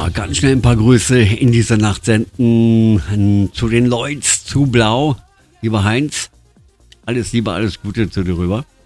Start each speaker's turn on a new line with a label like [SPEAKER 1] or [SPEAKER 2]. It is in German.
[SPEAKER 1] ganz schnell ein paar Grüße in dieser Nacht senden zu den Lloyds, zu Blau. Lieber Heinz, alles Liebe, alles Gute zu dir rüber.